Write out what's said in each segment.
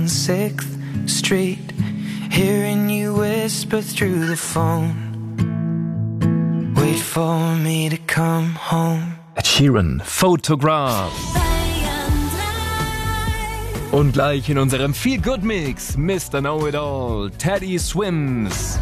6th Street, hearing you whisper through the phone. Wait for me to come home. Ed Sheeran, Photograph. Und gleich in unserem Feel-Good-Mix, Mr. Know-It-All, Teddy Swims.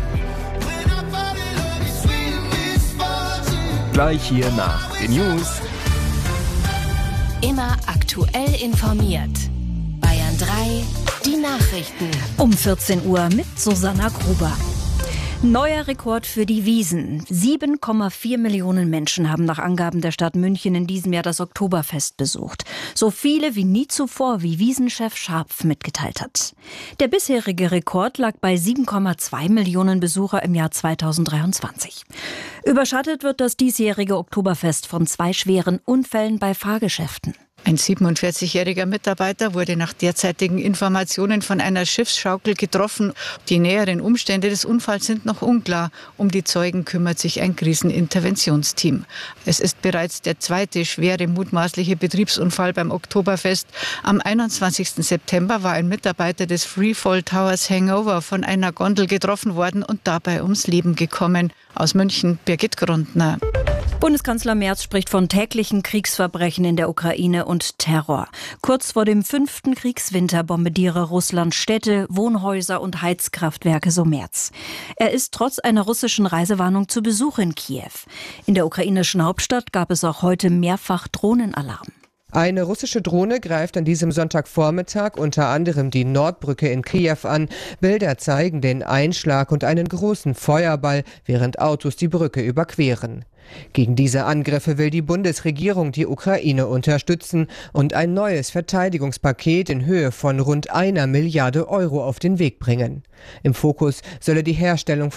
Gleich hier nach den News. Immer aktuell informiert. Bayern 3, die Nachrichten. Um 14 Uhr mit Susanna Gruber. Neuer Rekord für die Wiesn. 7,4 Millionen Menschen haben nach Angaben der Stadt München in diesem Jahr das Oktoberfest besucht. So viele wie nie zuvor, wie Wiesenchef Scharpf mitgeteilt hat. Der bisherige Rekord lag bei 7,2 Millionen Besucher im Jahr 2023. Überschattet wird das diesjährige Oktoberfest von 2 schweren Unfällen bei Fahrgeschäften. Ein 47-jähriger Mitarbeiter wurde nach derzeitigen Informationen von einer Schiffsschaukel getroffen. Die näheren Umstände des Unfalls sind noch unklar. Um die Zeugen kümmert sich ein Kriseninterventionsteam. Es ist bereits der zweite schwere mutmaßliche Betriebsunfall beim Oktoberfest. Am 21. September war ein Mitarbeiter des Freefall Towers Hangover von einer Gondel getroffen worden und dabei ums Leben gekommen. Aus München, Birgit Grundner. Bundeskanzler Merz spricht von täglichen Kriegsverbrechen in der Ukraine und Terror. Kurz vor dem 5. Kriegswinter bombardiere Russland Städte, Wohnhäuser und Heizkraftwerke, so Merz. Er ist trotz einer russischen Reisewarnung zu Besuch in Kiew. In der ukrainischen Hauptstadt gab es auch heute mehrfach Drohnenalarm. Eine russische Drohne greift an diesem Sonntagvormittag unter anderem die Nordbrücke in Kiew an. Bilder zeigen den Einschlag und einen großen Feuerball, während Autos die Brücke überqueren. Gegen diese Angriffe will die Bundesregierung die Ukraine unterstützen und ein neues Verteidigungspaket in Höhe von rund 1 Milliarde Euro auf den Weg bringen. Im Fokus solle die Herstellung